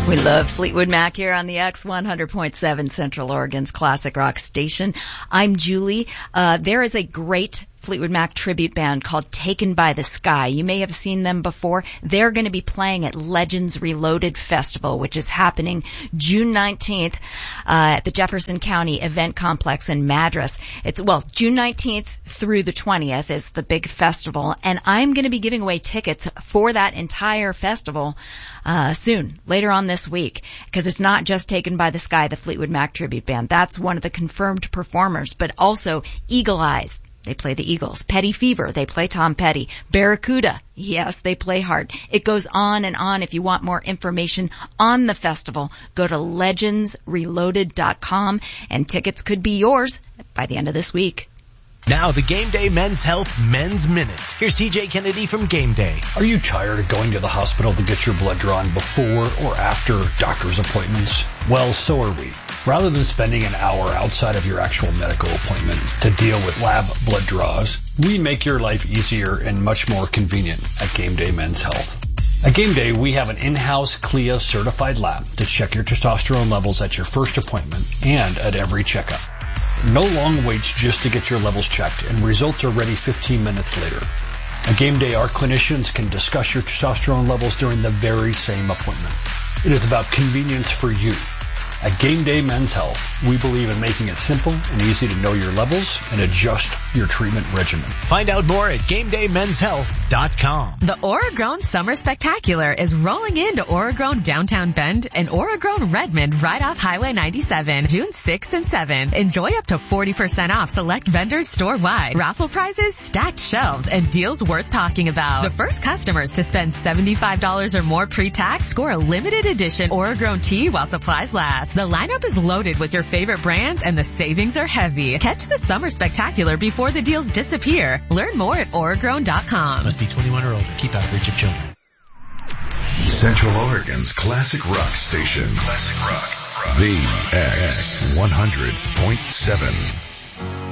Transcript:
We love Fleetwood Mac here on the X100.7 Central Oregon's classic rock station. I'm Julie. There is a great Fleetwood Mac tribute band called Taken by the Sky. You may have seen them before. They're going to be playing at Legends Reloaded Festival, which is happening June 19th at the Jefferson County Event Complex in Madras. June 19th through the 20th is the big festival, and I'm going to be giving away tickets for that entire festival soon, later on this week, because it's not just Taken by the Sky, the Fleetwood Mac tribute band. That's one of the confirmed performers, but also Eagle Eyes. They play the Eagles. Petty Fever, they play Tom Petty. Barracuda, yes, they play hard. It goes on and on. If you want more information on the festival, go to legendsreloaded.com, and tickets could be yours by the end of this week. Now the Game Day Men's Health Men's Minute. Here's TJ Kennedy from Game Day. Are you tired of going to the hospital to get your blood drawn before or after doctor's appointments? Well, so are we. Rather than spending an hour outside of your actual medical appointment to deal with lab blood draws, we make your life easier and much more convenient at Game Day Men's Health. At Game Day, we have an in-house CLIA certified lab to check your testosterone levels at your first appointment and at every checkup. No long waits just to get your levels checked, and results are ready 15 minutes later. At Game Day, our clinicians can discuss your testosterone levels during the very same appointment. It is about convenience for you. At Game Day Men's Health, we believe in making it simple and easy to know your levels and adjust your treatment regimen. Find out more at GameDayMen'sHealth.com. The Orogrown Summer Spectacular is rolling into Orogrown Downtown Bend and Orogrown Redmond right off Highway 97, June 6th and 7th. Enjoy up to 40% off select vendors store-wide, raffle prizes, stacked shelves, and deals worth talking about. The first customers to spend $75 or more pre-tax score a limited edition Orogrown tee while supplies last. The lineup is loaded with your favorite brands and the savings are heavy. Catch the Summer Spectacular before the deals disappear. Learn more at Orogrown.com. Must be 21 or older. Keep out of reach of children. Central Oregon's classic rock station. Classic rock. The X100.7.